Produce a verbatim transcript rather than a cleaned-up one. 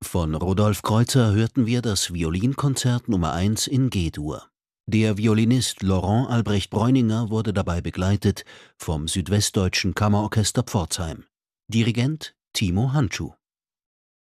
Von Rudolf Kreutzer hörten wir das Violinkonzert Nummer eins in G-Dur. Der Violinist Laurent Albrecht Breuninger wurde dabei begleitet vom Südwestdeutschen Kammerorchester Pforzheim. Dirigent Timo Handschuh.